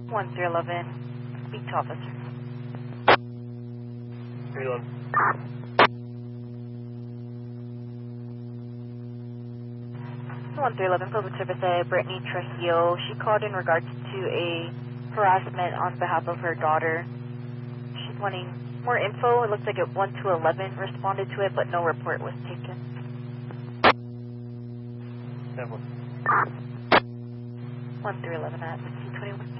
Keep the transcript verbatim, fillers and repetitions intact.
one three eleven, speak to officer. three eleven. one three eleven, public service A, Brittany Trujillo. She called in regards to a harassment on behalf of her daughter. She's wanting more info. It looks like it one two eleven responded to it, but no report was taken. That one. one three eleven at sixteen twenty-one.